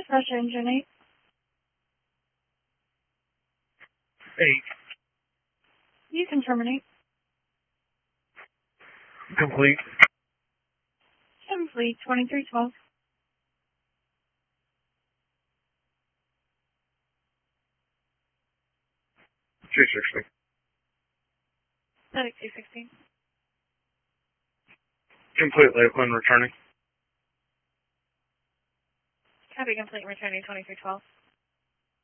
Dispatch Engine 8. 8. You can terminate. Complete. Complete 2312. G60. Static 216. Complete Lakeland returning. Copy complete returning 2312.